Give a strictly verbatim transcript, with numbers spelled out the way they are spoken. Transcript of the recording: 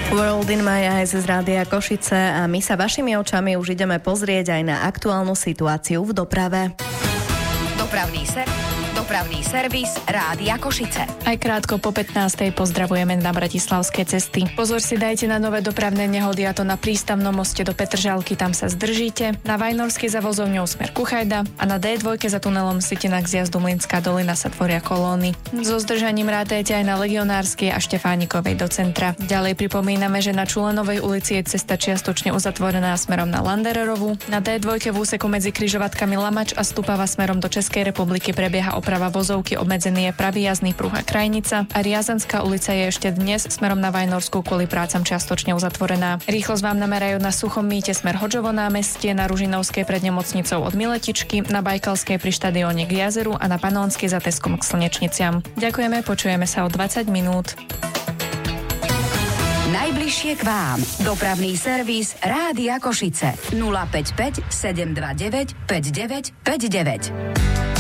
World in my eyes z Rádia Košice a my sa vašimi očami už ideme pozrieť aj na aktuálnu situáciu v doprave. Dopravný ser, dopravný servis Rádia Košice. Aj krátko po pätnástej pozdravujeme na bratislavské cesty. Pozor si dajte na nové dopravné nehody, a to na prístavnom moste do Petržalky, tam sa zdržíte, na Vajnorskej za vozovňou smer Kuchajda a na dé dva za tunelom Sitinak z jazdu Mlynská dolina sa tvoria kolóny. So zdržaním rátajte aj na Legionárskej a Štefánikovej do centra. Ďalej pripomíname, že na Čulenovej ulici je cesta čiastočne uzatvorená smerom na Landererovu. Na dé dva v úseku medzi križovatkami Lamač a Stupava smerom do Českej republiky prebieha oprava vozovky, obmedzený je pravý jazdný pruh a krajnica a Riazanská ulica je ešte dnes smerom na Vajnorskú kvôli prácam čiastočne uzatvorená. Rýchlosť vám namerajú na Suchom mýte smer Hodžovo námestie, na Ružinovskej pred nemocnicou od Miletičky, na Bajkalskej pri štadióne k jazeru a na Panonskej za Teskom k Slnečniciam. Ďakujeme, počujeme sa o dvadsať minút. Najbližšie k vám. Dopravný servis Rádia Košice. nula päť päť sedem dva deväť päť deväť päť deväť.